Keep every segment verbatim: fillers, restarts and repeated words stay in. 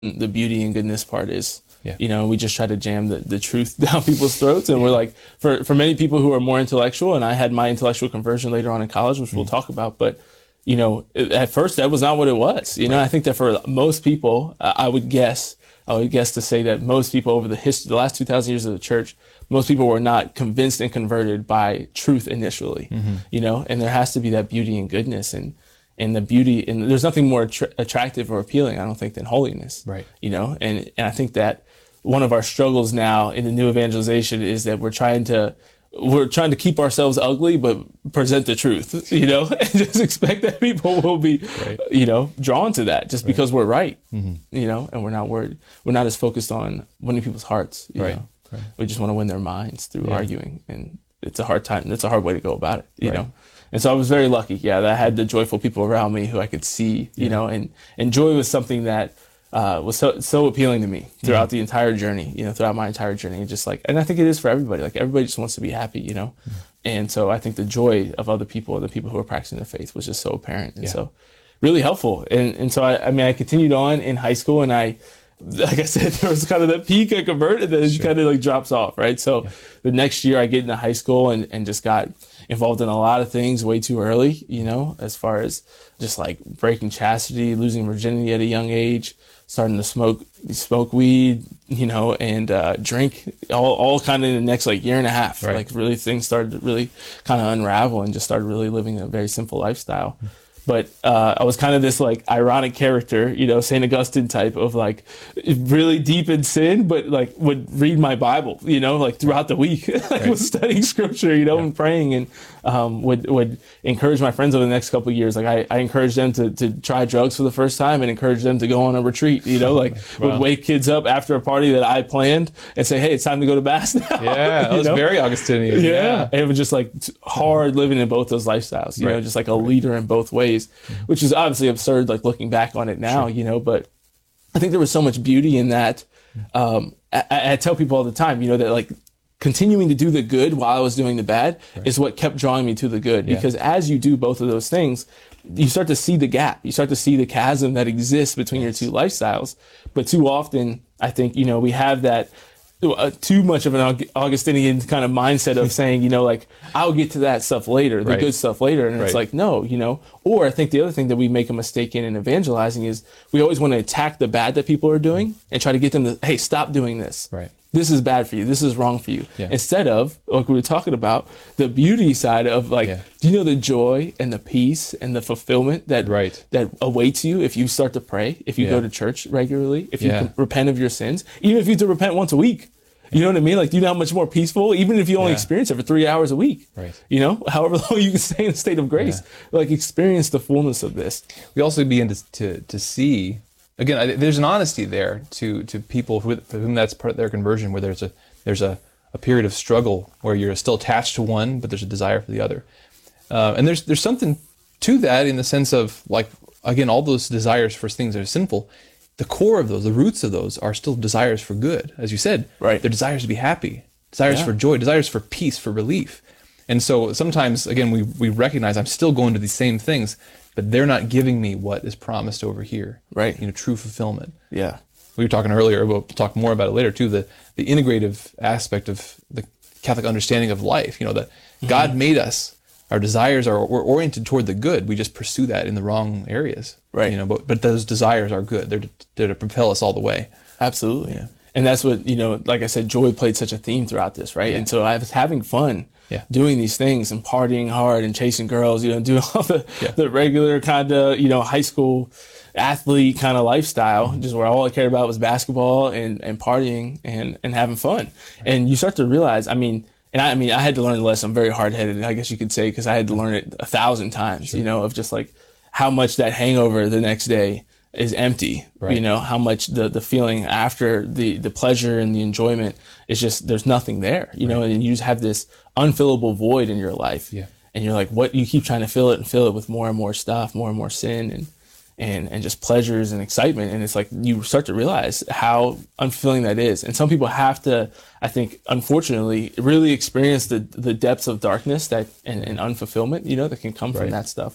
the beauty and goodness part is. Yeah. You know, we just try to jam the, the truth down people's throats. And we're like, for, for many people who are more intellectual, and I had my intellectual conversion later on in college, which mm-hmm. we'll talk about, but, you know, at first that was not what it was. You know, I think that for most people, uh, I would guess, I would guess to say that most people over the history, the last two thousand years of the church, most people were not convinced and converted by truth initially, mm-hmm. you know, and there has to be that beauty and goodness and, and the beauty, and there's nothing more tra- attractive or appealing, I don't think, than holiness, right? You know, and, and I think that one of our struggles now in the new evangelization is that we're trying to, we're trying to keep ourselves ugly, but present the truth, you know, and just expect that people will be, right. you know, drawn to that just right. because we're right, mm-hmm. you know, and we're not worried. We're not as focused on winning people's hearts, you right. know. Right. We just want to win their minds through yeah. arguing, and it's a hard time. It's a hard way to go about it, you right. know. And so I was very lucky, yeah, that I had the joyful people around me who I could see, you yeah. know, and, and joy was something that uh, was so so appealing to me throughout mm-hmm. the entire journey, you know, throughout my entire journey. Just like, and I think it is for everybody. Like everybody just wants to be happy, you know. Mm-hmm. And so I think the joy of other people, the people who are practicing their faith, was just so apparent, and yeah. so really helpful. And and so I, I mean, I continued on in high school, and I. Like I said, there was kind of that peak I converted, and then sure. it kind of like drops off, right? So yeah. the next year I get into high school and, and just got involved in a lot of things way too early, you know, as far as just like breaking chastity, losing virginity at a young age, starting to smoke smoke weed, you know, and uh, drink, all all kind of in the next like year and a half. Right. Like really things started to really kind of unravel and just started really living a very simple lifestyle. Mm-hmm. But uh, I was kind of this like ironic character, you know, Saint Augustine type of like really deep in sin, but like would read my Bible, you know, like throughout the week, like right. was studying scripture, you know, yeah. and praying, and um, would would encourage my friends over the next couple of years. Like I, I encouraged them to to try drugs for the first time, and encouraged them to go on a retreat, you know, like wow. would wake kids up after a party that I planned and say, hey, it's time to go to Mass now. Yeah, that was know? very Augustinian. Yeah. yeah. And it was just like hard living in both those lifestyles, you right. know, just like a right. leader in both ways. Mm-hmm. Which is obviously absurd, like looking back on it now, sure. you know, but I think there was so much beauty in that. Um, I, I tell people all the time, you know, that like continuing to do the good while I was doing the bad right. is what kept drawing me to the good. Yeah. Because as you do both of those things, you start to see the gap. You start to see the chasm that exists between yes. your two lifestyles. But too often, I think, you know, we have that Uh, too much of an Augustinian kind of mindset of saying, you know, like, I'll get to that stuff later, the right. good stuff later. And right. it's like, no, you know, or I think the other thing that we make a mistake in in evangelizing is we always want to attack the bad that people are doing and try to get them to, hey, stop doing this. Right. This is bad for you. This is wrong for you. Yeah. Instead of, like we were talking about, the beauty side of like, yeah. do you know the joy and the peace and the fulfillment that right. that awaits you if you start to pray, if you yeah. go to church regularly, if you yeah. can repent of your sins, even if you have to repent once a week. You know what I mean? Like, do you know how much more peaceful, even if you only yeah. experience it for three hours a week, right. you know, however long you can stay in a state of grace, yeah. like experience the fullness of this. We also begin to, to, to see, again, I, there's an honesty there to, to people who, for whom that's part of their conversion, where there's a, there's a, a period of struggle where you're still attached to one, but there's a desire for the other. Uh, and there's, there's something to that in the sense of like, again, all those desires for things that are sinful, the core of those, the roots of those are still desires for good. As you said, right. they're desires to be happy, desires yeah. for joy, desires for peace, for relief. And so sometimes, again, we, we recognize I'm still going to these same things, but they're not giving me what is promised over here. Right. You know, true fulfillment. Yeah. We were talking earlier, we'll talk more about it later too, the, the integrative aspect of the Catholic understanding of life. You know, that mm-hmm. God made us. Our desires are we're oriented toward the good. We just pursue that in the wrong areas, right? You know, but but those desires are good. They're to, they're to propel us all the way. Absolutely, yeah. And that's what, you know. Like I said, joy played such a theme throughout this, right? Yeah. And so I was having fun, yeah. doing these things and partying hard and chasing girls, you know, doing all the yeah. the regular kind of, you know, high school athlete kind of lifestyle, mm-hmm. just where all I cared about was basketball and and partying and and having fun. Right. And you start to realize, I mean. And I, I mean, I had to learn the lesson. I'm very hard-headed, I guess you could say, because I had to learn it a thousand times, sure. you know, of just like how much that hangover the next day is empty, right. you know, how much the, the feeling after the, the pleasure and the enjoyment is just, there's nothing there, you right. know, and you just have this unfillable void in your life. Yeah. And you're like, what, you keep trying to fill it and fill it with more and more stuff, more and more sin and, and, and just pleasures and excitement. And it's like, you start to realize how unfulfilling that is. And some people have to, I think, unfortunately, really experience the, the depths of darkness that, and, and unfulfillment, you know, that can come from right. that stuff.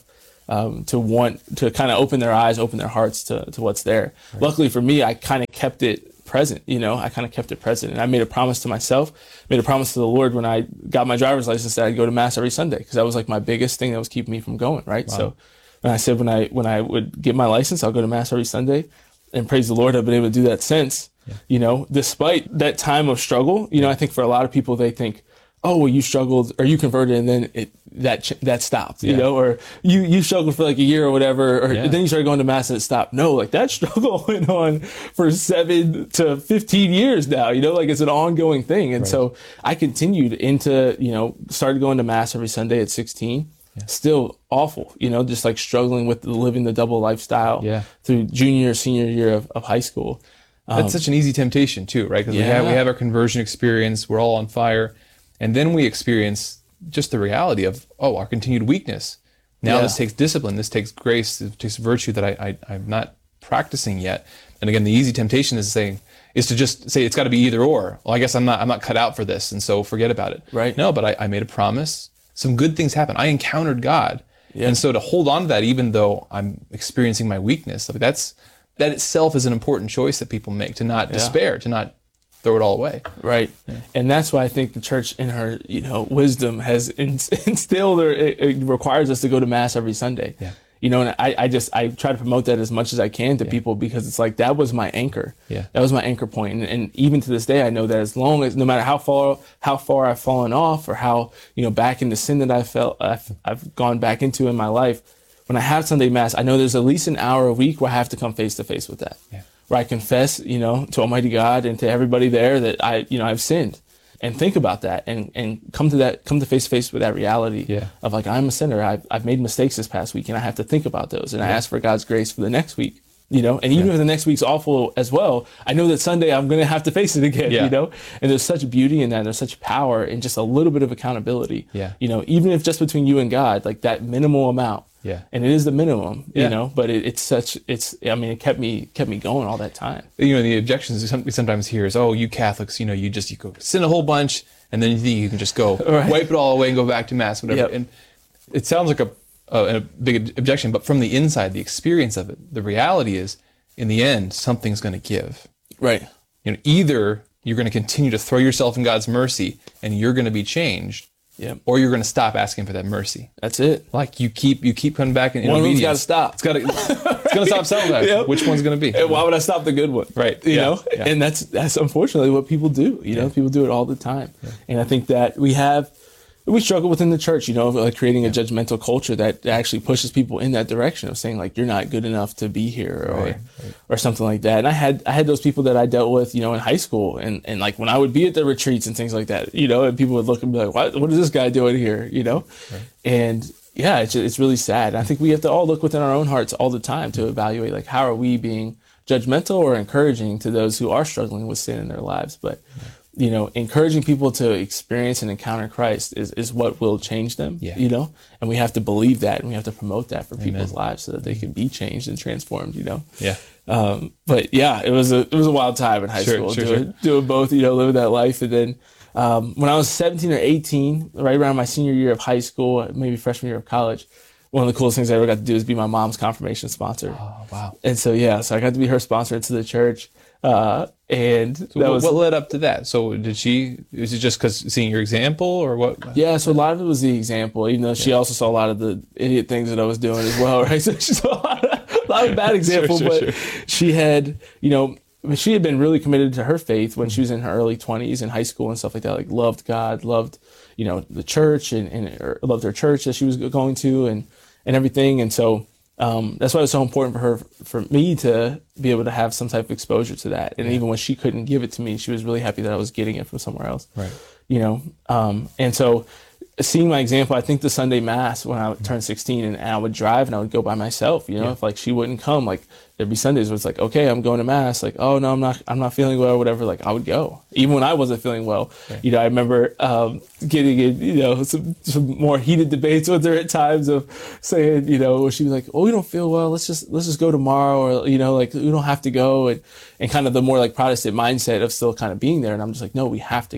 um, to want to kind of open their eyes, open their hearts to, to what's there. Right. Luckily for me, I kind of kept it present, you know, I kind of kept it present. And I made a promise to myself, made a promise to the Lord when I got my driver's license that I'd go to mass every Sunday, because that was like my biggest thing that was keeping me from going, right? Wow. So and I said when I when I would get my license, I'll go to mass every Sunday. And praise the Lord, I've been able to do that since, yeah. you know, despite that time of struggle. You know, I think for a lot of people, they think, oh, well, you struggled or you converted and then it that that stopped, yeah. you know, or you, you struggled for like a year or whatever, or yeah. then you started going to mass and it stopped. No, like that struggle went on for seven to fifteen years now, you know, like it's an ongoing thing. And right. so I continued into, you know, started going to mass every Sunday at sixteen. Yeah. Still awful, you know, just like struggling with living the double lifestyle yeah. through junior, senior year of, of high school. Um, That's such an easy temptation too, right? Because yeah. we have we have our conversion experience, we're all on fire, and then we experience just the reality of, oh, our continued weakness. Now yeah. this takes discipline, this takes grace, this takes virtue that I, I I'm not practicing yet. And again, the easy temptation is saying is to just say it's got to be either or. Well, I guess I'm not I'm not cut out for this, and so forget about it. Right? No, but I, I made a promise. Some good things happen. I encountered God. Yeah. And so to hold on to that, even though I'm experiencing my weakness, like that's, that itself is an important choice that people make, to not yeah. despair, to not throw it all away. Right. Yeah. And that's why I think the church in her, you know, wisdom has instilled, or it, it requires us to go to mass every Sunday. Yeah. You know, and I, I just, I try to promote that as much as I can to yeah. people, because it's like, that was my anchor. Yeah. That was my anchor point. And, and even to this day, I know that as long as, no matter how far, how far I've fallen off, or how, you know, back into sin that I felt, I've, I've gone back into in my life, when I have Sunday mass, I know there's at least an hour a week where I have to come face to face with that. Yeah. Where I confess, you know, to Almighty God and to everybody there that I, you know, I've sinned. And think about that, and, and come to that, come to face to face with that reality yeah. of like, I'm a sinner. I've, I've made mistakes this past week, and I have to think about those. And yeah. I ask for God's grace for the next week, you know, and even yeah. if the next week's awful as well, I know that Sunday I'm going to have to face it again, yeah. you know, and there's such beauty in that. And there's such power in just a little bit of accountability, yeah. you know, even if just between you and God, like that minimal amount. Yeah. And it is the minimum, yeah. you know, but it, it's such, it's, I mean, it kept me, kept me going all that time. You know, the objections we sometimes hear is, oh, you Catholics, you know, you just, you go sin a whole bunch, and then you think you can just go right. wipe it all away and go back to mass, whatever. Yep. And it sounds like a, a, a big objection, but from the inside, the experience of it, the reality is, in the end, something's going to give. Right. You know, either you're going to continue to throw yourself in God's mercy and you're going to be changed, yeah, or you're going to stop asking for that mercy. That's it. Like you keep you keep coming back in, in one obedience. One of them's got to stop. It's got to it's going to stop self-sabotage. Yep. Which one's going to be? And why would I stop the good one? Right. You yeah. know, yeah. and that's that's unfortunately what people do. You yeah. know, people do it all the time. Yeah. And I think that we have we struggle within the church, you know, like creating a judgmental culture that actually pushes people in that direction of saying like, you're not good enough to be here, or, right, right. or something like that. And I had, I had those people that I dealt with, you know, in high school, and, and like when I would be at the retreats and things like that, you know, and people would look and be like, what, what is this guy doing here? You know? Right. And yeah, it's, it's really sad. And I think we have to all look within our own hearts all the time to evaluate, like, how are we being judgmental or encouraging to those who are struggling with sin in their lives? But, right. you know, encouraging people to experience and encounter Christ is, is what will change them, yeah. you know, and we have to believe that, and we have to promote that for Amen. people's lives so that they can be changed and transformed, you know? Yeah. Um, but yeah, it was a, it was a wild time in high sure, school, sure, doing, sure. doing both, you know, living that life. And then, um, when I was seventeen or eighteen, right around my senior year of high school, maybe freshman year of college, one of the coolest things I ever got to do is be my mom's confirmation sponsor. Oh, wow. And so, yeah, so I got to be her sponsor into the church. Uh, and so that what, was what led up to that. So did she, is it just because seeing your example, or what? Yeah. So a lot of it was the example, even though she yeah. also saw a lot of the idiot things that I was doing as well. Right. So she saw a lot of, a lot of bad examples, sure, sure, but sure. she had, you know, she had been really committed to her faith when she was in her early twenties in high school and stuff like that, like loved God, loved, you know, the church, and, and loved her church that she was going to, and, and everything. And so, Um, that's why it's so important for her, for me to be able to have some type of exposure to that. And yeah. even when she couldn't give it to me, she was really happy that I was getting it from somewhere else. Right. You know, um, and so seeing my example, I think the Sunday mass when I would turn sixteen, and, and I would drive and I would go by myself, you know, yeah. if like she wouldn't come, like there'd be Sundays where it's like, okay, I'm going to mass. Like, oh no, I'm not, I'm not feeling well or whatever. Like I would go even when I wasn't feeling well. Right. You know, I remember, um, getting in, you know, some, some more heated debates with her at times of saying, you know, she'd be like, oh, we don't feel well. Let's just, let's just go tomorrow. Or, you know, like we don't have to go. And, and kind of the more like Protestant mindset of still kind of being there. And I'm just like, no, we have to go.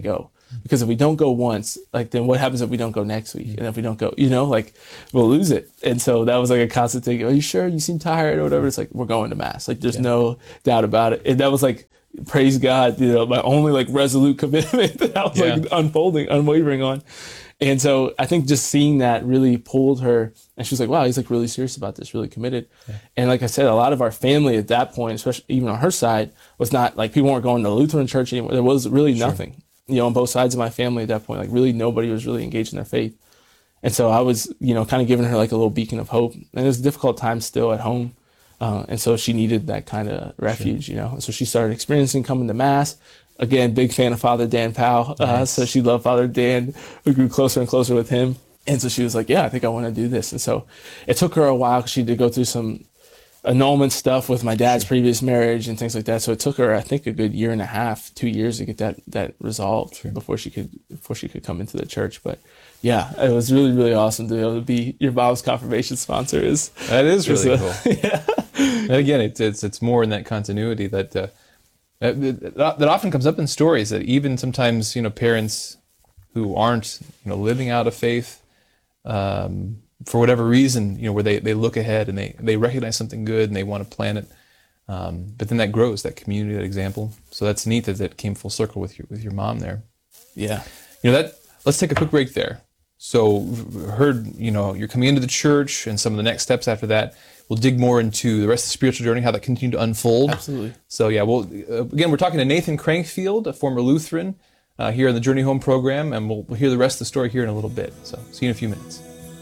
Because if we don't go once, like, then what happens if we don't go next week? And if we don't go, you know, like, we'll lose it. And so that was like a constant thing. Are you sure? You seem tired or whatever. It's like, we're going to mass. Like, there's yeah. no doubt about it. And that was like, praise God, you know, my only like resolute commitment that I was yeah. like unfolding, unwavering on. And so I think just seeing that really pulled her, and she was like, wow, he's like really serious about this, really committed. Yeah. And like I said, a lot of our family at that point, especially even on her side, was not like, people weren't going to Lutheran church anymore. There was really sure. nothing, you know, on both sides of my family at that point. Like, really nobody was really engaged in their faith. And so I was, you know, kind of giving her like a little beacon of hope. And it was a difficult time still at home. Uh, and so she needed that kind of refuge, sure. you know. And so she started experiencing coming to mass. Again, big fan of Father Dan Powell. Uh, nice. So she loved Father Dan. We grew closer and closer with him. And so she was like, yeah, I think I want to do this. And so it took her a while because she did go through some annulment stuff with my dad's sure. previous marriage and things like that. So it took her, I think, a good year and a half, two years to get that that resolved sure. before she could before she could come into the church. But yeah, it was really, really awesome to be able to be your mom's confirmation sponsor. Is That is really a, cool. yeah. And again, it's, it's, it's more in that continuity that... Uh, That, that often comes up in stories, that even sometimes, you know, parents who aren't, you know, living out of faith, um, for whatever reason, you know, where they, they look ahead and they, they recognize something good and they want to plan it. Um, but then that grows, that community, that example. So that's neat that that came full circle with your, with your mom there. Yeah. You know, that, let's take a quick break there. So heard, you know, you're coming into the church and some of the next steps after that. We'll dig more into the rest of the spiritual journey, how that continued to unfold. Absolutely. So yeah, well, uh, again, we're talking to Nathan Crankfield, a former Lutheran, uh, here in the Journey Home program, and we'll, we'll hear the rest of the story here in a little bit. So see you in a few minutes.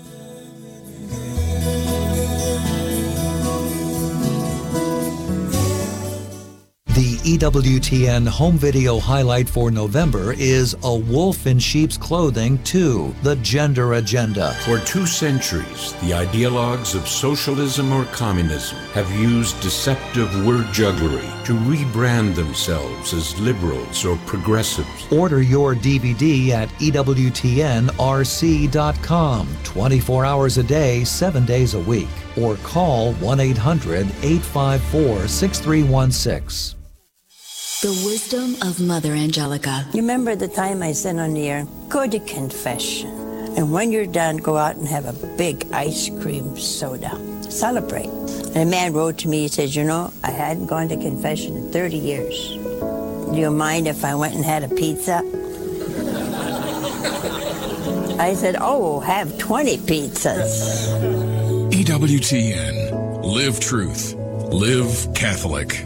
The E W T N home video highlight for November is A Wolf in Sheep's Clothing two, The Gender Agenda. For two centuries, the ideologues of socialism or communism have used deceptive word jugglery to rebrand themselves as liberals or progressives. Order your D V D at E W T N R C dot com, twenty-four hours a day, seven days a week, or call one eight hundred, eight five four, six three one six. The wisdom of Mother Angelica. You remember the time I said on the air, go to confession. And when you're done, go out and have a big ice cream soda. Celebrate. And a man wrote to me, he says, you know, I hadn't gone to confession in thirty years. Do you mind if I went and had a pizza? I said, oh, have twenty pizzas. E W T N. Live truth. Live Catholic.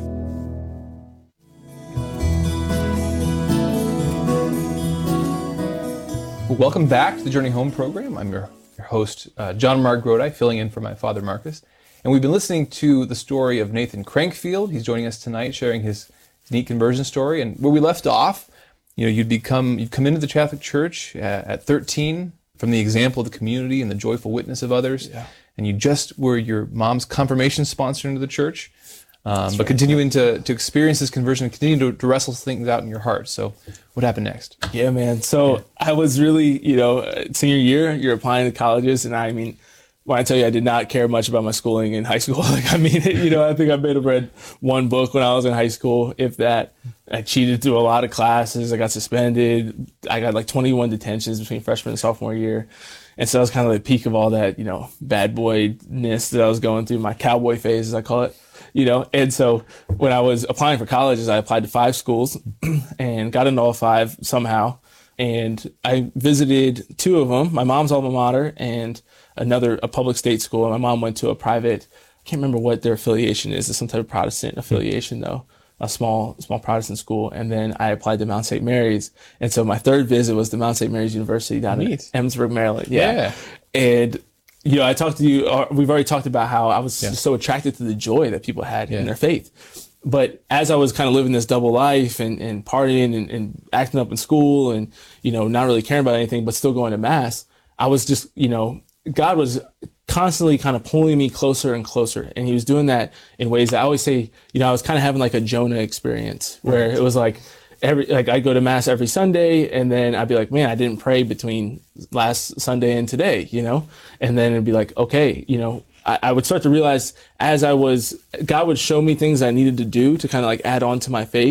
Welcome back to the Journey Home program. I'm your, your host, uh, John Mark Grodi, filling in for my father, Marcus. And we've been listening to the story of Nathan Crankfield. He's joining us tonight, sharing his neat conversion story. And where we left off, you know, you'd become, you'd come into the Catholic Church at, at thirteen from the example of the community and the joyful witness of others. Yeah. And you just were your mom's confirmation sponsor into the church. Um, but right. continuing to, to experience this conversion and continue to, to wrestle things out in your heart. So what happened next? Yeah, man. So yeah. I was really, you know, senior year, you're applying to colleges. And I mean, when I tell you I did not care much about my schooling in high school, like, I mean, you know, I think I may have read one book when I was in high school, if that. I cheated through a lot of classes. I got suspended. I got like twenty-one detentions between freshman and sophomore year. And so that was kind of the peak of all that, you know, bad boy-ness that I was going through, my cowboy phase, as I call it. You know, and so when I was applying for colleges, I applied to five schools and got into all five somehow. And I visited two of them, my mom's alma mater and another, a public state school. And my mom went to a private, I can't remember what their affiliation is. It's some type of Protestant affiliation though, a small, small Protestant school. And then I applied to Mount Saint Mary's. And so my third visit was to Mount Saint Mary's University down Neat. in Emmitsburg, Maryland. Yeah. yeah. And you know, I talked to you, uh, we've already talked about how I was yeah. so attracted to the joy that people had yeah. in their faith. But as I was kind of living this double life and, and partying and, and acting up in school and, you know, not really caring about anything, but still going to mass, I was just, you know, God was constantly kind of pulling me closer and closer. And he was doing that in ways that I always say, you know, I was kind of having like a Jonah experience where right. it was like, every, like I'd go to mass every Sunday and then I'd be like, man, I didn't pray between last Sunday and today, you know? And then it'd be like, okay, you know, I, I would start to realize as I was, God would show me things I needed to do to kind of like add on to my faith.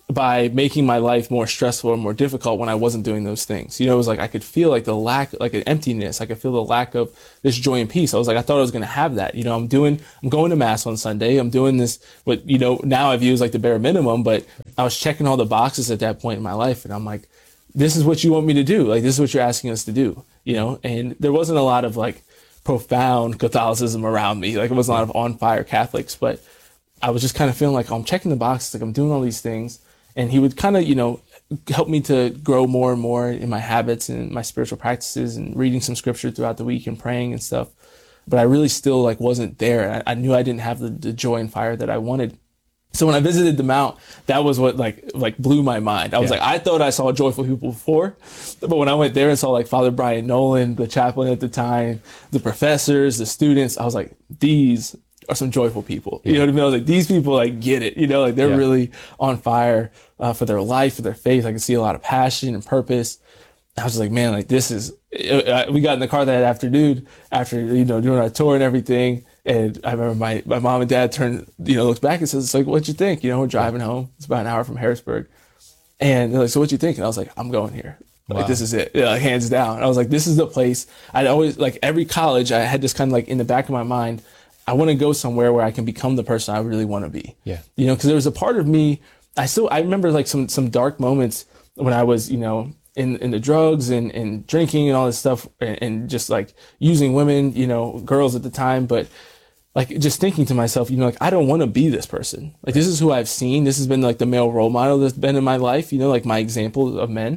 by making my life more stressful or more difficult when I wasn't doing those things. You know, it was like I could feel like the lack, like an emptiness. I could feel the lack of this joy and peace. I was like, I thought I was going to have that. You know, I'm doing, I'm going to mass on Sunday. I'm doing this, what, you know, now I view as like the bare minimum, but I was checking all the boxes at that point in my life. And I'm like, this is what you want me to do. Like, this is what you're asking us to do, you know? And there wasn't a lot of like profound Catholicism around me. Like, it wasn't a lot of on fire Catholics, but I was just kind of feeling like, oh, I'm checking the boxes. Like, I'm doing all these things. And he would kind of, you know, help me to grow more and more in my habits and my spiritual practices and reading some scripture throughout the week and praying and stuff. But I really still like wasn't there. I, I knew I didn't have the, the joy and fire that I wanted. So when I visited the Mount, that was what like like blew my mind. I was Yeah. like, I thought I saw joyful people before, but when I went there and saw like Father Brian Nolan, the chaplain at the time, the professors, the students, I was like, these are some joyful people. You know what I mean? I was like, these people like get it. You know, like they're Yeah. really on fire uh, for their life, for their faith. I could see a lot of passion and purpose. I was like, man, like this is. Uh, we got in the car that afternoon after you know doing our tour and everything. And I remember my, my mom and dad turned, you know, looked back and says, it's like, what'd you think? You know, we're driving home. It's about an hour from Harrisburg. And they're like, so what'd you think? And I was like, I'm going here. Like, Wow. this is it. Yeah, like, hands down. I was like, this is the place. I'd always, like, every college, I had this kind of like in the back of my mind, I want to go somewhere where I can become the person I really want to be. Yeah. You know, because there was a part of me, I still, I remember like some, some dark moments when I was, you know, in, in the drugs and, and drinking and all this stuff and, and just like using women, you know, girls at the time. But like just thinking to myself, you know, like I don't want to be this person. Like this is who I've seen. This has been like the male role model that's been in my life, you know, like my example of men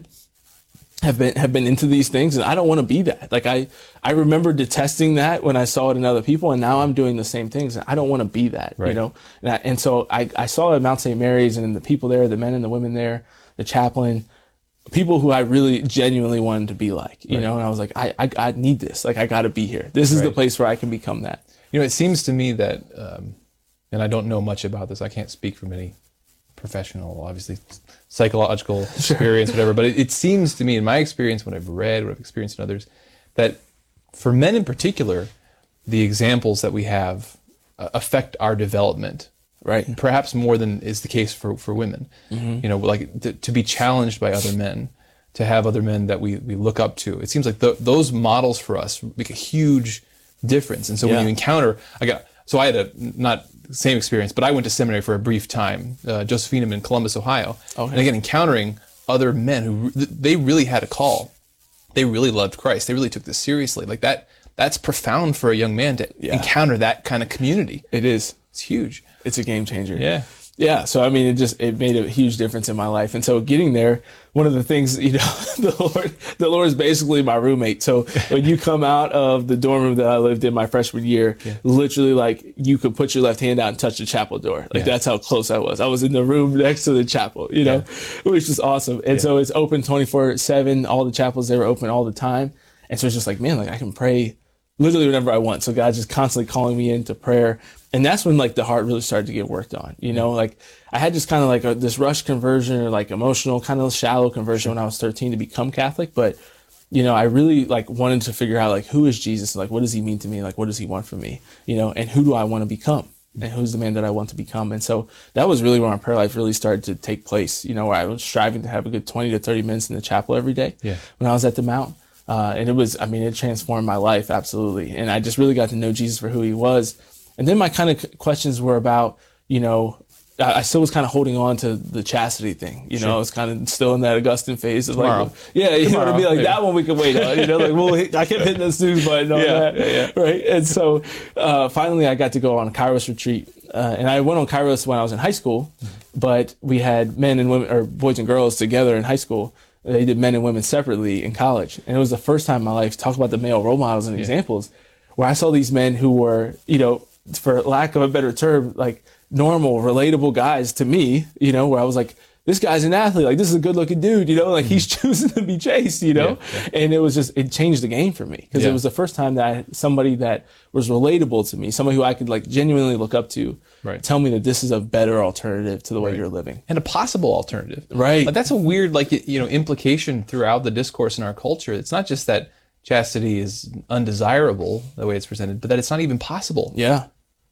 have been have been into these things, and I don't want to be that. Like I I remember detesting that when I saw it in other people, and now I'm doing the same things, and I don't want to be that, Right. you know. And, I, and so I I saw it at Mount Saint Mary's, and the people there, the men and the women there, the chaplain, people who I really genuinely wanted to be like, you Right. know. And I was like, I I, I need this. Like I got to be here. This is the Right. place where I can become that. You know, it seems to me that, um, and I don't know much about this. I can't speak from any professional, obviously, psychological experience, whatever. But it, it seems to me, in my experience, what I've read, what I've experienced in others, that for men in particular, the examples that we have uh, affect our development, Right. perhaps more than is the case for for women. Mm-hmm. You know, like to, to be challenged by other men, to have other men that we we look up to. It seems like th- those models for us make a huge difference. And so when Yeah. you encounter, I got, so I had a, not same experience, but I went to seminary for a brief time, uh, Josephinum in Columbus, Ohio. Okay. And again, encountering other men who, th- they really had a call. They really loved Christ. They really took this seriously. Like that, that's profound for a young man to Yeah. encounter that kind of community. It is. It's huge. It's a game changer. Yeah. Yeah. So, I mean, it just, it made a huge difference in my life. And so getting there, one of the things, you know, the Lord, the Lord is basically my roommate. So when you come out of the dorm room that I lived in my freshman year, Yeah. literally like you could put your left hand out and touch the chapel door. Like Yeah. that's how close I was. I was in the room next to the chapel, you know, which is awesome. And so it's open twenty-four seven. All the chapels, they were open all the time. And so it's just like, man, like I can pray literally whenever I want. So God's just constantly calling me into prayer. And that's when like the heart really started to get worked on, you know, like I had just kind of like a, this rush conversion or like emotional kind of shallow conversion when I was thirteen to become Catholic. But, you know, I really like wanted to figure out like, who is Jesus? Like, what does he mean to me? Like, what does he want from me? You know, and who do I want to become? And who's the man that I want to become? And so that was really where my prayer life really started to take place, you know, where I was striving to have a good twenty to thirty minutes in the chapel every day Yeah. when I was at the Mount. Uh, and it was, I mean, it transformed my life. Absolutely. And I just really got to know Jesus for who he was. And then my kind of questions were about, you know, I, I still was kind of holding on to the chastity thing. You know, Sure. I was kind of still in that Augustine phase of Tomorrow. like, yeah, you know what I mean? Tomorrow, Like maybe. that one we could wait on, you know, like, well, I kept hitting the snooze button on Yeah, that. yeah, yeah. Right. And so, uh, finally I got to go on a Kairos retreat. Uh, and I went on Kairos when I was in high school, but we had men and women or boys and girls together in high school. They did men and women separately in college. And it was the first time in my life, talk about the male role models and examples, where I saw these men who were, you know, for lack of a better term, like normal, relatable guys to me, you know, where I was like, this guy's an athlete. Like, this is a good looking dude, you know, like he's choosing to be chased, you know? Yeah, yeah. And it was just, it changed the game for me because Yeah. it was the first time that I had somebody that was relatable to me, somebody who I could like genuinely look up to, Right. tell me that this is a better alternative to the way Right. you're living. And a possible alternative. Right. Like that's a weird, like, you know, implication throughout the discourse in our culture. It's not just that chastity is undesirable the way it's presented, but that it's not even possible. Yeah.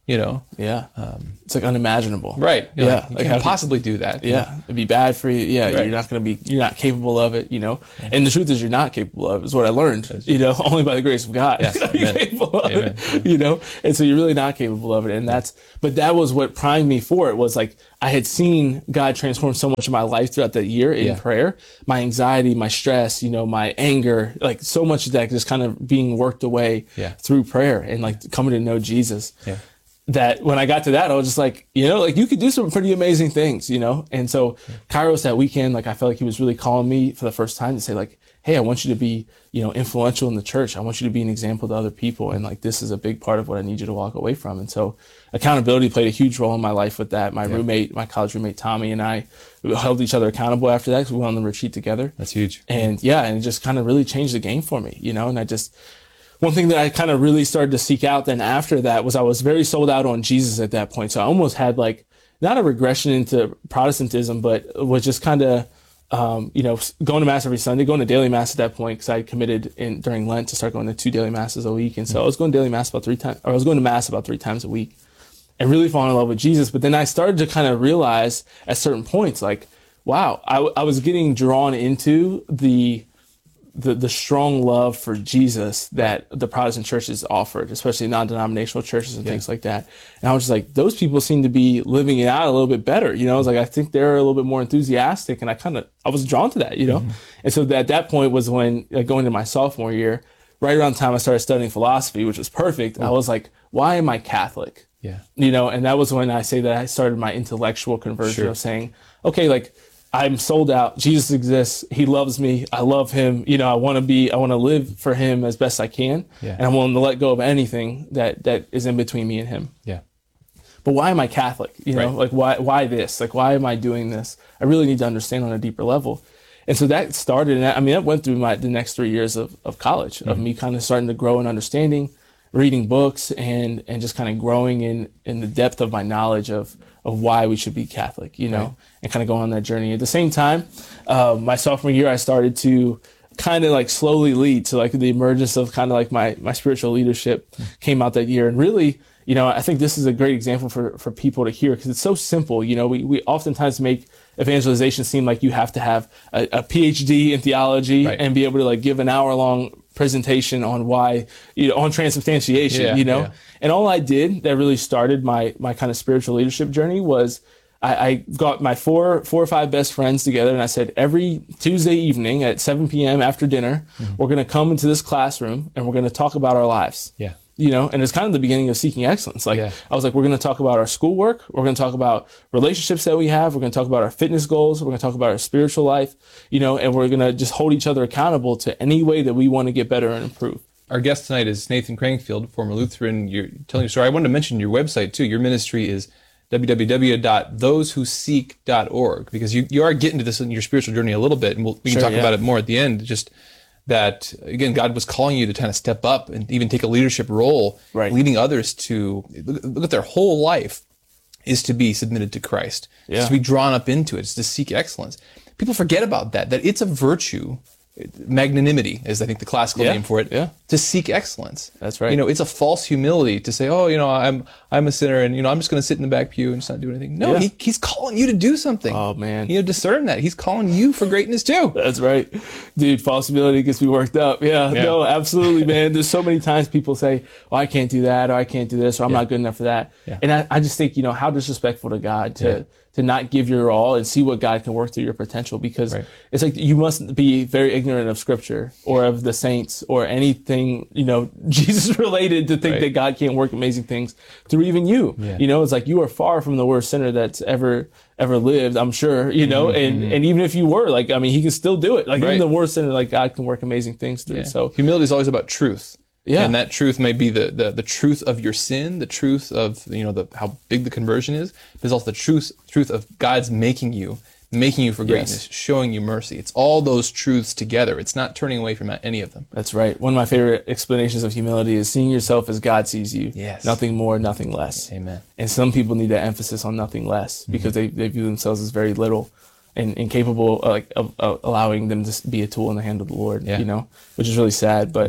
you know? Yeah. Um, it's like unimaginable. Right. You're Yeah. Like, you Like, can't how- possibly do that. you Yeah. know? It'd be bad for you. Yeah. Right. You're not going to be, you're not capable of it, you know? And the truth is you're not capable of it, is what I learned, you know, only by the grace of God. Yes. are you Amen. capable of Amen. it, you know? And so you're really not capable of it. And that's, but that was what primed me for it, was like, I had seen God transform so much of my life throughout that year in Yeah. prayer, my anxiety, my stress, you know, my anger, like so much of that just kind of being worked away Yeah. through prayer and like coming to know Jesus. Yeah. That when I got to that, I was just like, you know, like you could do some pretty amazing things, you know? And so Kairos that weekend, like I felt like he was really calling me for the first time to say like, hey, I want you to be, you know, influential in the church. I want you to be an example to other people. And like, this is a big part of what I need you to walk away from. And so accountability played a huge role in my life with that. My Yeah. roommate, my college roommate, Tommy, and I held each other accountable after that because we went on the retreat together. That's huge. And yeah, and it just kind of really changed the game for me, you know? And I just, one thing that I kind of really started to seek out then after that was I was very sold out on Jesus at that point. So I almost had like, not a regression into Protestantism, but was just kind of, um, you know, going to mass every Sunday, going to daily mass at that point, because I had committed in during Lent to start going to two daily masses a week. And so I was going to daily mass about three times, or I was going to mass about three times a week and really falling in love with Jesus. But then I started to kind of realize at certain points, like, wow, I, I was getting drawn into the, the the strong love for Jesus that the Protestant churches offered, especially non-denominational churches and Yeah. things like that. And I was just like, those people seem to be living it out a little bit better. You know, I was like, I think they're a little bit more enthusiastic, and I kind of, I was drawn to that, you know? Mm-hmm. And so at that point was when, like, going into my sophomore year, right around the time I started studying philosophy, which was perfect. I was like, why am I Catholic? Yeah. You know, and that was when I say that I started my intellectual conversion Sure. of saying, okay, like, I'm sold out. Jesus exists. He loves me. I love him. You know, I want to be, I want to live for him as best I can. Yeah. And I'm willing to let go of anything that, that is in between me and him. Yeah. But why am I Catholic? You know, Right. like why, why this? Like, why am I doing this? I really need to understand on a deeper level. And so that started, and I mean, that went through my, the next three years of, of college, of me kind of starting to grow in understanding, reading books, and, and just kind of growing in, in the depth of my knowledge of, of why we should be Catholic, you know, Right. and kind of go on that journey. At the same time, uh, my sophomore year, I started to kind of like slowly lead to like the emergence of kind of like my, my spiritual leadership came out that year. And really, you know, I think this is a great example for, for people to hear, because it's so simple. You know, we, we oftentimes make evangelization seem like you have to have a, a P H D in theology Right. and be able to like give an hour long presentation on why, you know, on transubstantiation, Yeah, you know? yeah. And all I did that really started my, my kind of spiritual leadership journey was I, I got my four, four or five best friends together, and I said, every Tuesday evening at seven p.m. after dinner, Mm-hmm. we're going to come into this classroom and we're going to talk about our lives. Yeah. You know, and it's kind of the beginning of Seeking Excellence. Like, Yeah. I was like, we're going to talk about our schoolwork. We're going to talk about relationships that we have. We're going to talk about our fitness goals. We're going to talk about our spiritual life, you know, and we're going to just hold each other accountable to any way that we want to get better and improve. Our guest tonight is Nathan Crankfield, former Lutheran. You're telling your story. I wanted to mention your website too. Your ministry is w w w dot those who seek dot org, because you, you are getting to this in your spiritual journey a little bit, and we'll, we can Sure, talk yeah. about it more at the end. Just that, again, God was calling you to kind of step up and even take a leadership role, Right. leading others to look, look at their whole life is to be submitted to Christ. It's Yeah. to be drawn up into it. It's to seek excellence. People forget about that, that it's a virtue. Magnanimity is, I think, the classical Yeah, name for it. yeah. To seek excellence. That's right. You know, it's a false humility to say, oh, you know, I'm I'm a sinner, and you know, I'm just going to sit in the back pew and just not do anything. No, Yeah. he, he's calling you to do something. Oh, man. You know, discern that he's calling you for greatness too. That's right. Dude, false humility gets me worked up. Yeah, Yeah. no, absolutely, man. There's so many times people say, oh, I can't do that, or I can't do this, or I'm Yeah. not good enough for that. Yeah. And I, I just think, you know, how disrespectful to God to, Yeah. to not give your all and see what God can work through your potential, because Right. it's like you must be very ignorant of scripture or of the saints or anything, you know, Jesus related to think Right. that God can't work amazing things through even you. Yeah. You know, it's like you are far from the worst sinner that's ever, ever lived, I'm sure, you know, and, and even if you were, like, I mean, he can still do it. Like, Right. even the worst sinner, like, God can work amazing things through. Yeah. So, Humility is always about truth. Yeah. And that truth may be the, the, the truth of your sin, the truth of, you know, the, how big the conversion is. There's also the truth, truth of God's making you, making you for greatness, Yes. showing you mercy. It's all those truths together. It's not turning away from any of them. that's right. One of my favorite explanations of humility is seeing yourself as God sees you. Yes. Nothing more, nothing less. Amen. And some people need that emphasis on nothing less because they, they view themselves as very little and incapable uh, like of, of allowing them to be a tool in the hand of the Lord, Yeah. you know, which is really sad. But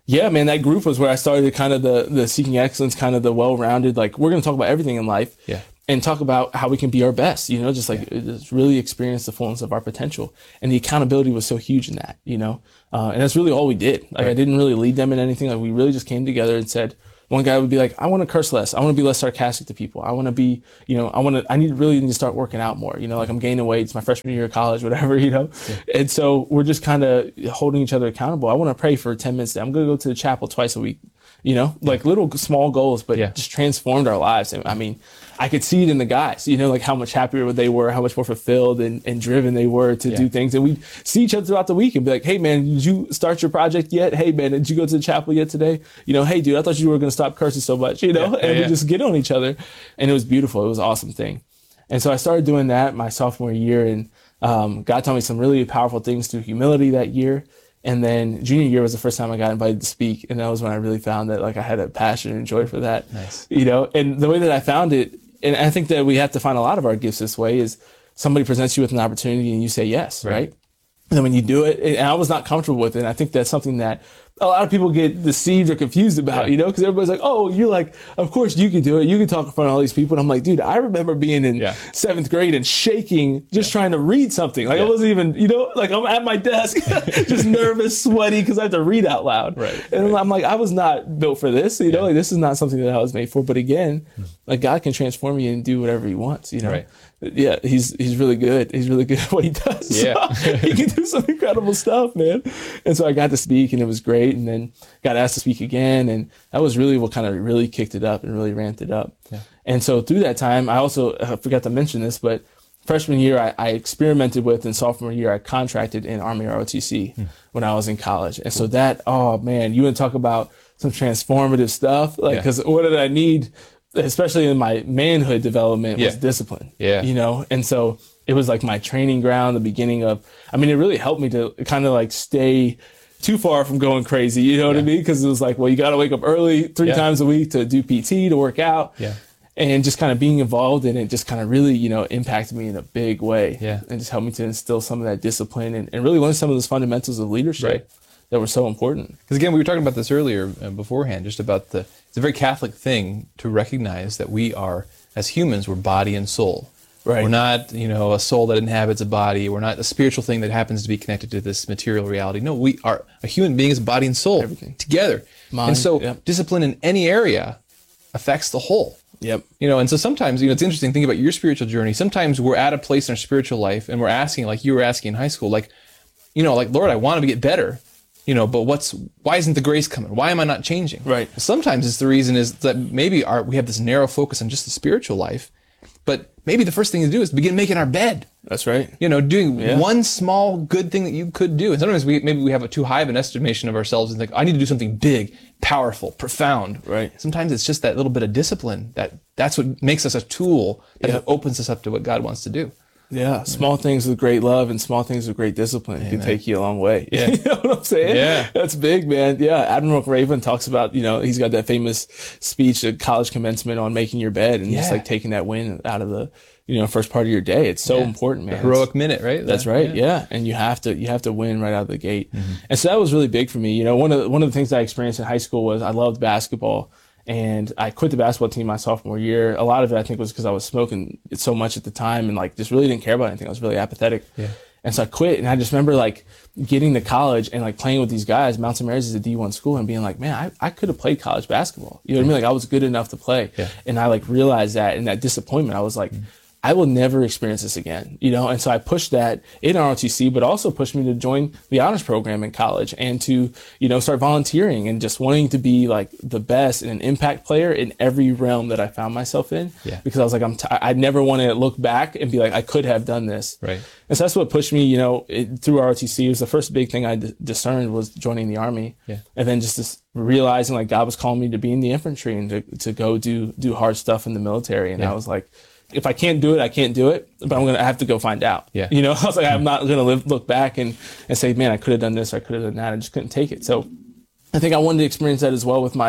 yeah, man, that group was where I started kind of the, the seeking excellence, kind of the well-rounded, like, we're going to talk about everything in life. Yeah. And talk about how we can be our best, you know, just like yeah. just really experience the fullness of our potential. And the accountability was so huge in that, you know, uh, and that's really all we did. Like, right. I didn't really lead them in anything. Like, we really just came together and said, one guy would be like, I want to curse less. I want to be less sarcastic to people. I want to be, you know, I want to, I need really need to start working out more, you know, like I'm gaining weight. It's my freshman year of college, whatever, you know? Yeah. And so we're just kind of holding each other accountable. I want to pray for ten minutes. I'm going to go to the chapel twice a week, you know, like little small goals, but yeah. just transformed our lives. And I mean, I could see it in the guys, you know, like how much happier they were, how much more fulfilled and, and driven they were to yeah. do things. And we'd see each other throughout the week and be like, hey, man, did you start your project yet? Hey, man, did you go to the chapel yet today? You know, hey, dude, I thought you were going to stop cursing so much, you know, yeah. and yeah. we just get on each other. And it was beautiful. It was an awesome thing. And so I started doing that my sophomore year. And um, God taught me some really powerful things through humility that year. And then junior year was the first time I got invited to speak. And that was when I really found that like I had a passion and joy for that, nice. You know, and the way that I found it, and I think that we have to find a lot of our gifts this way, is somebody presents you with an opportunity and you say yes, right? right? And then when you do it, and I was not comfortable with it, and I think that's something that a lot of people get deceived or confused about, yeah. you know, because everybody's like, oh, you're like, of course you can do it. You can talk in front of all these people. And I'm like, dude, I remember being in yeah. seventh grade and shaking, just yeah. trying to read something. Like yeah. I wasn't even, you know, like I'm at my desk, just nervous, sweaty, because I have to read out loud. Right. And right. I'm like, I was not built for this, you know, yeah. like this is not something that I was made for. But again, mm. like God can transform you and do whatever he wants, you know. Right. Yeah, he's he's really good. He's really good at what he does. Yeah. So he can do some incredible stuff, man. And so I got to speak and it was great. And then got asked to speak again. And that was really what kind of really kicked it up and really ramped it up. Yeah. And so through that time, I also I forgot to mention this, but freshman year, I, I experimented with, and sophomore year, I contracted in Army R O T C hmm. when I was in college. And so that, oh man, you want to talk about some transformative stuff? Like, because yeah. what did I need? Especially in my manhood development, was yeah. discipline. Yeah. You know, and so it was like my training ground, the beginning of, I mean, it really helped me to kind of like stay too far from going crazy. You know yeah. what I mean? Because it was like, well, you got to wake up early three yeah. times a week to do P T, to work out. Yeah. And just kind of being involved in it just kind of really, you know, impacted me in a big way. Yeah. And just helped me to instill some of that discipline and, and really learn some of those fundamentals of leadership. Right. That were so important. Because again, we were talking about this earlier uh, beforehand, just about the, it's a very Catholic thing to recognize that we are, as humans, we're body and soul. Right. We're not, you know, a soul that inhabits a body. We're not a spiritual thing that happens to be connected to this material reality. No, we are, a human being is body and soul. Everything. Together. Mind, and so yep. discipline in any area affects the whole. Yep. You know, and so sometimes, you know, it's interesting, think about your spiritual journey. Sometimes we're at a place in our spiritual life and we're asking, like you were asking in high school, like, you know, like, Lord, I want to get better. You know, but what's, why isn't the grace coming? Why am I not changing? Right. Sometimes it's the reason is that maybe our, we have this narrow focus on just the spiritual life, but maybe the first thing to do is begin making our bed. That's right. You know, doing yeah. one small good thing that you could do. And sometimes we, maybe we have a too high of an estimation of ourselves and think, I need to do something big, powerful, profound. Right. Sometimes it's just that little bit of discipline that that's what makes us a tool that yep. opens us up to what God wants to do. Yeah, small things with great love and small things with great discipline Amen. Can take you a long way. Yeah. You know what I'm saying? Yeah. That's big, man. Yeah, Admiral Raven talks about, you know, he's got that famous speech at college commencement on making your bed and yeah. just like taking that win out of the, you know, first part of your day. It's so yeah. important, man. The heroic it's, minute, right? That's right. Yeah. yeah. And you have to, you have to win right out of the gate. Mm-hmm. And so that was really big for me. You know, one of the, one of the things I experienced in high school was I loved basketball. And I quit the basketball team my sophomore year. A lot of it, I think, was because I was smoking it so much at the time and like just really didn't care about anything. I was really apathetic. Yeah. And so I quit. And I just remember like getting to college and like playing with these guys. Mount Saint Mary's is a D one school and being like, man, I, I could have played college basketball. You know what I mean? Like I was good enough to play. Yeah. And I like realized that in that disappointment, I was like, mm-hmm. I will never experience this again, you know? And so I pushed that in R O T C, but also pushed me to join the honors program in college and to, you know, start volunteering and just wanting to be like the best and an impact player in every realm that I found myself in. Yeah. Because I was like, I'm t- I never want to look back and be like, I could have done this. Right. And so that's what pushed me, you know, it, through R O T C. It was the first big thing I d- discerned was joining the Army. Yeah. And then just this realizing like God was calling me to be in the infantry and to, to go do, do hard stuff in the military. And yeah. I was like, if I can't do it, I can't do it, but I'm going to have to go find out. Yeah. You know, I was like, I'm not going to live, look back and, and say, man, I could have done this, or I could have done that. I just couldn't take it. So I think I wanted to experience that as well with my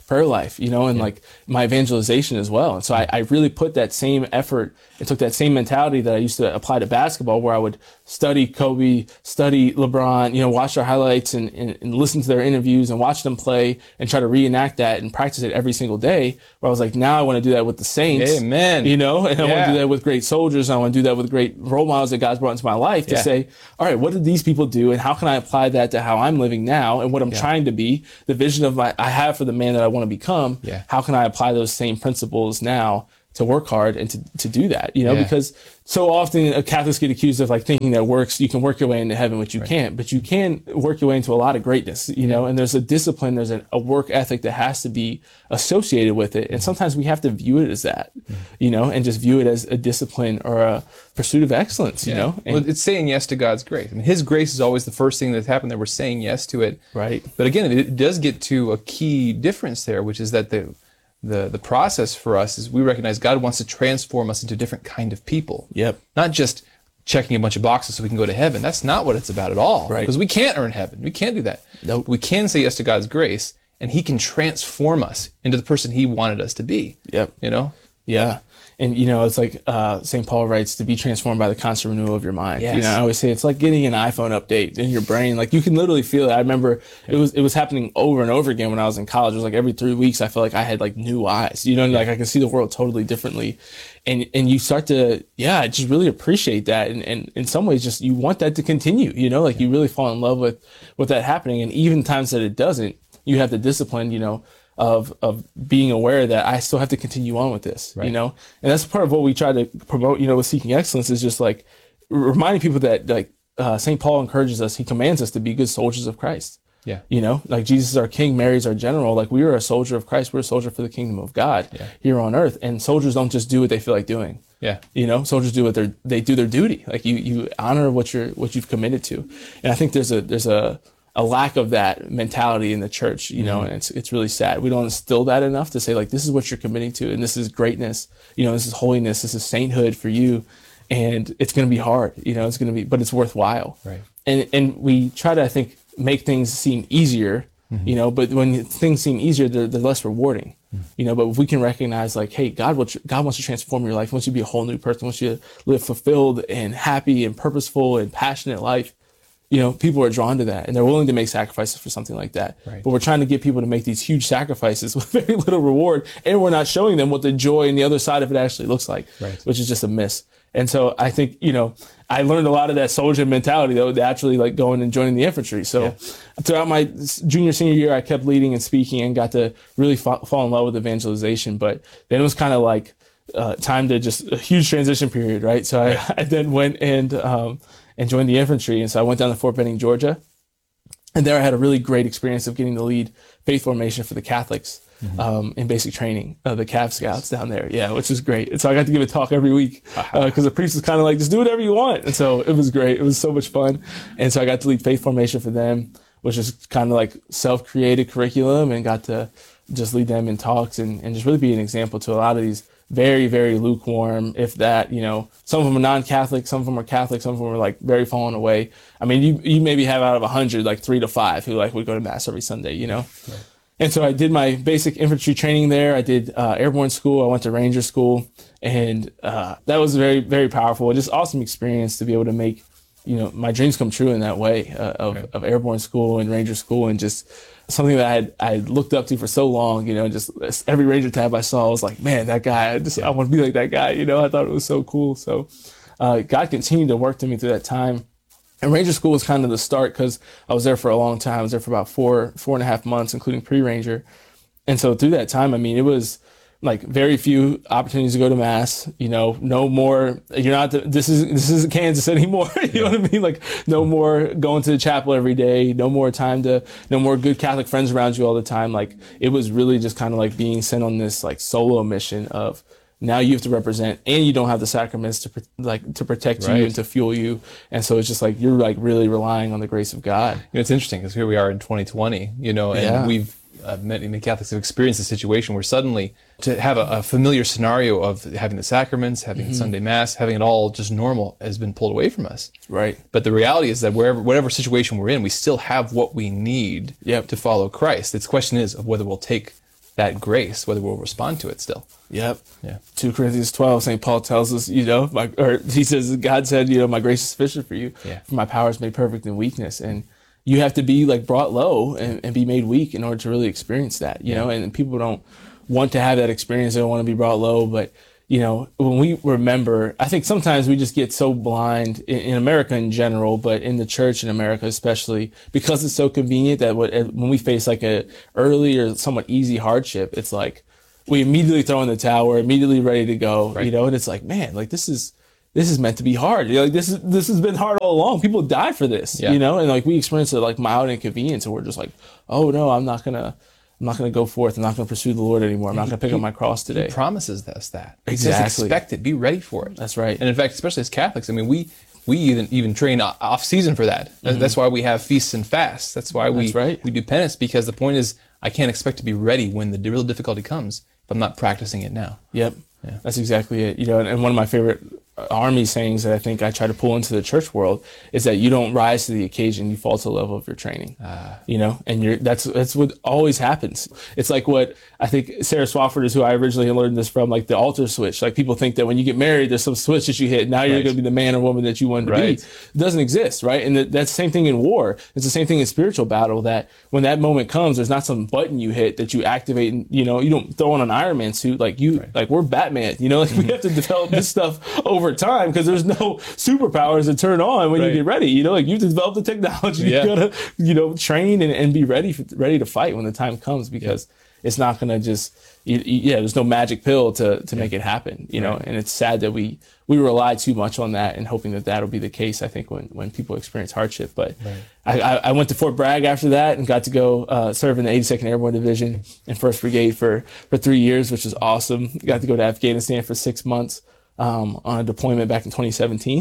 prayer life, you know, and yeah. like my evangelization as well. And so I, I really put that same effort and took that same mentality that I used to apply to basketball, where I would study Kobe, study LeBron, you know, watch their highlights and, and, and listen to their interviews and watch them play and try to reenact that and practice it every single day. Where I was like, now I want to do that with the Saints. Amen. You know, and yeah. I want to do that with great soldiers. And I want to do that with great role models that God's brought into my life to yeah. say, all right, what did these people do? And how can I apply that to how I'm living now and what I'm yeah. trying to be, the vision of my I have for the man that I want to become. Yeah. How can I apply those same principles now to work hard and to, to do that, you know, yeah. because so often Catholics get accused of like thinking that works, you can work your way into heaven, which you right. can't, but you can work your way into a lot of greatness, you know, and there's a discipline, there's a, a work ethic that has to be associated with it. And sometimes we have to view it as that, mm. you know, and just view it as a discipline or a pursuit of excellence, you yeah. know. And well, it's saying yes to God's grace. I mean, His grace is always the first thing that's happened there. We're saying yes to it. Right. But again, it does get to a key difference there, which is that the The the process for us is we recognize God wants to transform us into a different kind of people. Yep. Not just checking a bunch of boxes so we can go to heaven. That's not what it's about at all. Right. Because we can't earn heaven. We can't do that. Nope. We can say yes to God's grace, and He can transform us into the person He wanted us to be. Yep. You know? Yeah. And, you know, it's like uh, Saint Paul writes, to be transformed by the constant renewal of your mind. Yes. You know, I always say it's like getting an iPhone update in your brain. Like you can literally feel it. I remember it was it was happening over and over again when I was in college. It was like every three weeks I felt like I had like new eyes. You know, yeah. like I could see the world totally differently. And and you start to, yeah, just really appreciate that. And, and in some ways, just you want that to continue. You know, like yeah. you really fall in love with, with that happening. And even times that it doesn't, you have the discipline, you know, of of being aware that I still have to continue on with this, right. you know? And that's part of what we try to promote, you know, with Seeking Excellence, is just like reminding people that like uh, Saint Paul encourages us, he commands us to be good soldiers of Christ. Yeah. You know, like Jesus is our king, Mary is our general. Like we are a soldier of Christ. We're a soldier for the kingdom of God yeah. here on earth. And soldiers don't just do what they feel like doing. Yeah. You know, soldiers do what they're, they do their duty. Like you, you honor what you're, what you've committed to. And I think there's a, there's a, a lack of that mentality in the church, you know, mm-hmm. and it's it's really sad. We don't instill that enough to say like, this is what you're committing to, and this is greatness, you know, this is holiness, this is sainthood for you, and it's going to be hard, you know, it's going to be, but it's worthwhile. Right. And and we try to, I think, make things seem easier, mm-hmm. you know, but when things seem easier, they're, they're less rewarding, mm-hmm. you know. But if we can recognize like, hey, God, will, God wants to transform your life, wants you to be a whole new person, wants you to live fulfilled and happy and purposeful and passionate life. You know, people are drawn to that and they're willing to make sacrifices for something like that. Right. But we're trying to get people to make these huge sacrifices with very little reward, and we're not showing them what the joy and the other side of it actually looks like, right. which is just a miss. And so I think, you know, I learned a lot of that soldier mentality though, naturally, like going and joining the infantry. So yeah. throughout my junior, senior year, I kept leading and speaking and got to really fa- fall in love with evangelization. But then it was kind of like uh, time to just a huge transition period, right? So I, I then went and, um, and joined the infantry. And so I went down to Fort Benning, Georgia. And there I had a really great experience of getting to lead faith formation for the Catholics mm-hmm. um, in basic training, uh, the Cav Scouts down there. Yeah, which was great. And so I got to give a talk every week because uh, the priest was kind of like, just do whatever you want. And so it was great. It was so much fun. And so I got to lead faith formation for them, which is kind of like self-created curriculum, and got to just lead them in talks and, and just really be an example to a lot of these very, very lukewarm, if that, you know, some of them are non-Catholic, some of them are Catholic, some of them are like very fallen away. I mean, you, you maybe have out of a hundred, like three to five who like would go to mass every Sunday, you know? Right. And so I did my basic infantry training there. I did uh, airborne school. I went to Ranger school, and uh, that was very, very powerful. Just awesome experience to be able to make, you know, my dreams come true in that way uh, of, right. of airborne school and Ranger school, and just something that I had, I had looked up to for so long, you know, just every Ranger tab I saw, I was like, man, that guy, I just, yeah. I want to be like that guy, you know, I thought it was so cool. So uh, God continued to work to me through that time. And Ranger school was kind of the start because I was there for a long time. I was there for about four, four and a half months, including pre-Ranger. And so through that time, I mean, it was like very few opportunities to go to mass, you know, no more, you're not, the, this is, this isn't Kansas anymore. You yeah. know what I mean? Like no more going to the chapel every day, no more time to, no more good Catholic friends around you all the time. Like it was really just kind of like being sent on this like solo mission of now you have to represent, and you don't have the sacraments to like to protect right. you and to fuel you. And so it's just like, you're like really relying on the grace of God. You know, it's interesting because here we are in twenty twenty, you know, and yeah. we've, Uh, many, many Catholics have experienced a situation where suddenly to have a, a familiar scenario of having the sacraments, having mm-hmm. Sunday Mass, having it all just normal has been pulled away from us. Right. But the reality is that wherever, whatever situation we're in, we still have what we need yep. to follow Christ. The question is of whether we'll take that grace, whether we'll respond to it still. Yep. Yeah. two Corinthians twelve, Saint Paul tells us, you know, my, or he says, God said, you know, my grace is sufficient for you. Yeah. For my power is made perfect in weakness. And you have to be like brought low and, and be made weak in order to really experience that, you Yeah. know, and people don't want to have that experience. They don't want to be brought low. But, you know, when we remember, I think sometimes we just get so blind in, in America in general, but in the church in America especially, because it's so convenient that what, when we face like a early or somewhat easy hardship, it's like we immediately throw in the towel, we're immediately ready to go, Right. you know, and it's like, man, like this is, this is meant to be hard. You know, like this is, this has been hard all along. People died for this, Yeah. you know, and like we experience it like mild inconvenience and we're just like, oh no, I'm not gonna, I'm not going to go forth. I'm not going to pursue the Lord anymore. I'm not going to pick up my cross today. He promises us that. He Exactly. says expect it. Be ready for it. That's right. And in fact, especially as Catholics, I mean, we we even even train o- off season for that. Mm-hmm. That's why we have feasts and fasts. That's why we That's right. we do penance, because the point is I can't expect to be ready when the real difficulty comes if I'm not practicing it now. Yep. Yeah. That's exactly it. You know, and, and one of my favorite army sayings that I think I try to pull into the church world is that you don't rise to the occasion, you fall to the level of your training. Uh, you know, and you're that's that's what always happens. It's like what I think Sarah Swafford is who I originally learned this from, like the altar switch. Like people think that when you get married, there's some switch that you hit. Now you're Right. going to be the man or woman that you wanted to Right. be. It doesn't exist, right? And that, that's the same thing in war. It's the same thing in spiritual battle, that when that moment comes, there's not some button you hit that you activate and, you know, you don't throw on an Iron Man suit. Like you, Right. like we're Batman, you know, like we have to develop this stuff over time because there's no superpowers to turn on when Right. you get ready. You know, like you have to develop the technology. Yeah. You gotta, you know, train and, and be ready for, ready to fight when the time comes, because it's not gonna just, you, you- yeah, there's no magic pill to to make it happen. You know, Right. and it's sad that we we rely too much on that and hoping that that'll be the case. I think when when people experience hardship, but I, I, I went to Fort Bragg after that and got to go uh, serve in the eighty-second Airborne Division and First Brigade for for three years, which was awesome. Got to go to Afghanistan for six months. Um, on a deployment back in twenty seventeen.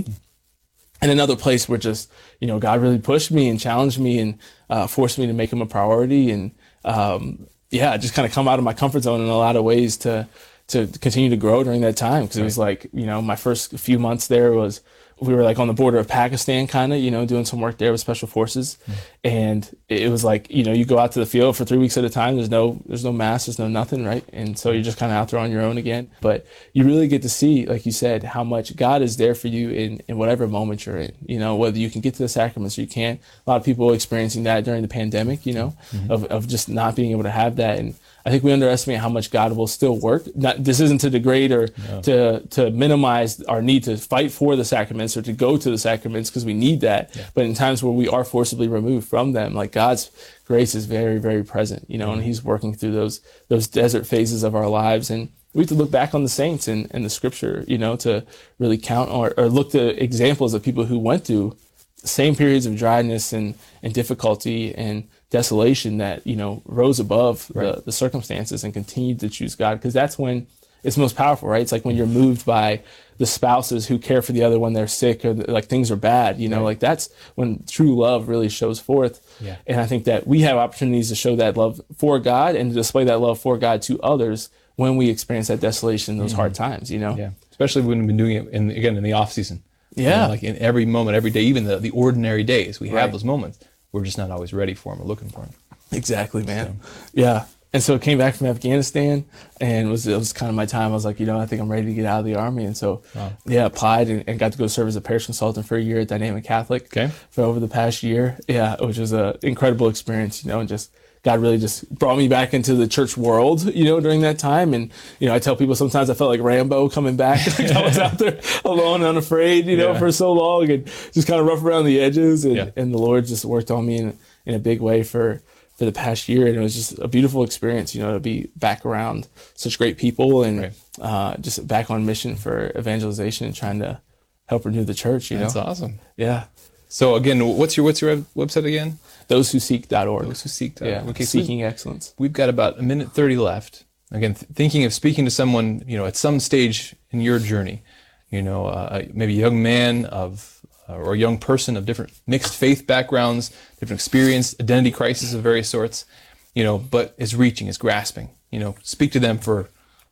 And another place where just, you know, God really pushed me and challenged me and uh, forced me to make him a priority. And um, yeah, just kind of come out of my comfort zone in a lot of ways to to continue to grow during that time. Because it was like, you know, my first few months there was, we were like on the border of Pakistan, kind of, you know, doing some work there with special forces. Mm. And it was like, you know, you go out to the field for three weeks at a time. There's no, there's no mass, there's no nothing, right? And so you're just kind of out there on your own again. But you really get to see, like you said, how much God is there for you in, in whatever moment you're in, you know, whether you can get to the sacraments or you can't. A lot of people experiencing that during the pandemic, you know, mm-hmm. of, of just not being able to have that. And I think we underestimate how much God will still work. Not, this isn't to degrade or no. to to minimize our need to fight for the sacraments or to go to the sacraments, because we need that. Yeah. But in times where we are forcibly removed from them, like God's grace is very, very present, you know, mm-hmm. and he's working through those those desert phases of our lives. And we have to look back on the saints and, and the scripture, you know, to really count or, or look to examples of people who went through same periods of dryness and, and difficulty and desolation that, you know, rose above right. the, the circumstances and continued to choose God, because that's when it's most powerful, right? It's like when you're moved by the spouses who care for the other when they're sick or like things are bad, you know, right. like that's when true love really shows forth. Yeah. And I think that we have opportunities to show that love for God and to display that love for God to others when we experience that desolation, those mm-hmm. hard times, you know? Yeah. Especially when we've been doing it in, again, in the off season. Yeah. You know, like in every moment, every day, even the, the ordinary days, we right. have those moments. We're just not always ready for them or looking for them. Exactly, man. So. Yeah. And so I came back from Afghanistan, and it was, it was kind of my time. I was like, you know, I think I'm ready to get out of the Army. And so, wow. yeah, applied and, and got to go serve as a parish consultant for a year at Dynamic Catholic okay. for over the past year. Yeah, which was an incredible experience, you know, and just God really just brought me back into the church world, you know, during that time. And, you know, I tell people sometimes I felt like Rambo coming back. Like I was out there alone, unafraid, you know, yeah. for so long, and just kind of rough around the edges. And, yeah. and the Lord just worked on me in, in a big way for, for the past year. And it was just a beautiful experience, you know, to be back around such great people and right. uh, just back on mission for evangelization and trying to help renew the church, you That's know. That's awesome. Yeah. So again, what's your what's your website again? those who seek dot org. Those who seek dot org. Yeah. Okay, Seeking so excellence. We've got about a minute thirty left. Again, th- thinking of speaking to someone, you know, at some stage in your journey, you know, uh, maybe a young man of uh, or a young person of different mixed faith backgrounds, different experience, identity crisis of various sorts, you know, but is reaching, is grasping. You know, speak to them for a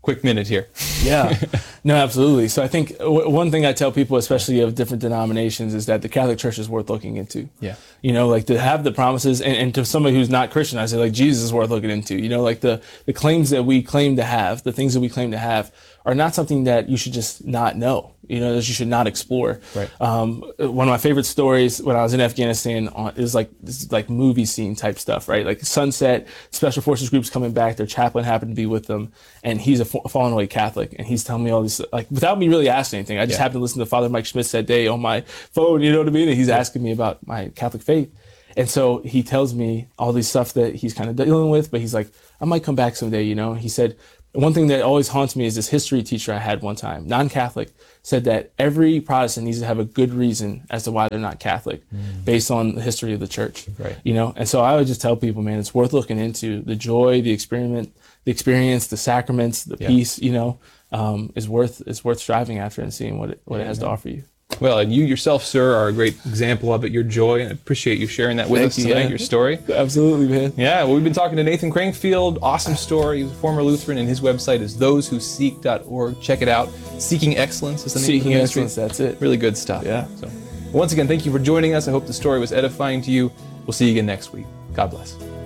quick minute here. Yeah, no, absolutely. So I think w- one thing I tell people, especially of different denominations, is that the Catholic Church is worth looking into. Yeah. You know, like to have the promises, and, and to somebody who's not Christian, I say like Jesus is worth looking into. You know, like the, the claims that we claim to have, the things that we claim to have, are not something that you should just not know. You know, that you should not explore. Right. Um, one of my favorite stories when I was in Afghanistan on, is like this is like movie scene type stuff, right? Like sunset, special forces groups coming back, their chaplain happened to be with them, and he's a fallen away Catholic, and he's telling me all this, like without me really asking anything. I just Yeah. happened to listen to Father Mike Schmitz that day on my phone, you know what I mean? And he's asking me about my Catholic faith. And so he tells me all these stuff that he's kind of dealing with, but he's like, I might come back someday, you know? He said, one thing that always haunts me is this history teacher I had one time, non-Catholic, said that every Protestant needs to have a good reason as to why they're not Catholic, mm. based on the history of the church. Right. You know, and so I would just tell people, man, it's worth looking into. The joy, the experiment, the experience, the sacraments, the Yeah. peace, you know, um, is worth is worth striving after and seeing what it what it has to offer you. Well, and you yourself, sir, are a great example of it, your joy, and I appreciate you sharing that with Thank us you, tonight, yeah. your story. Absolutely, man. Yeah, well, we've been talking to Nathan Crankfield. Awesome story. He's a former Lutheran, and his website is those who seek dot org. Check it out. Seeking Excellence is the name Seeking of the ministry. Excellence, that's it. Really good stuff. Yeah. So, once again, thank you for joining us. I hope the story was edifying to you. We'll see you again next week. God bless.